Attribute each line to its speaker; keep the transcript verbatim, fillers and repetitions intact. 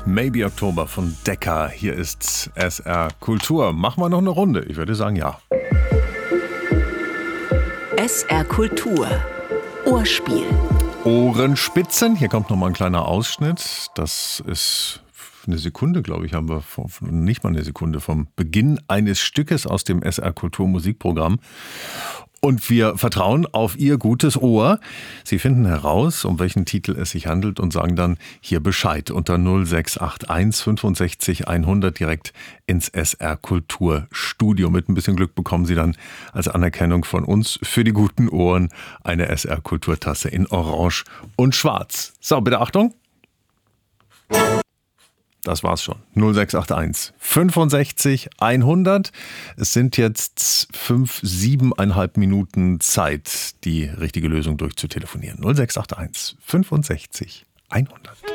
Speaker 1: Maybe Oktober von Decca. Hier ist S R Kultur. Machen wir noch eine Runde? Ich würde sagen, ja.
Speaker 2: S R Kultur. Ohrspiel.
Speaker 1: Ohrenspitzen. Hier kommt noch mal ein kleiner Ausschnitt. Das ist eine Sekunde, glaube ich, haben wir, nicht mal eine Sekunde vom Beginn eines Stückes aus dem S R Kultur Musikprogramm. Und wir vertrauen auf Ihr gutes Ohr. Sie finden heraus, um welchen Titel es sich handelt und sagen dann hier Bescheid unter null sechs acht eins fünfundsechzig hundert direkt ins S R Kultur Studio. Mit ein bisschen Glück bekommen Sie dann als Anerkennung von uns für die guten Ohren eine S R Kulturtasse in Orange und Schwarz. So, bitte Achtung. Das war's schon. null sechs acht eins fünfundsechzig hundert. Es sind jetzt fünf, siebeneinhalb Minuten Zeit, die richtige Lösung durchzutelefonieren. null sechs acht eins fünfundsechzig hundert.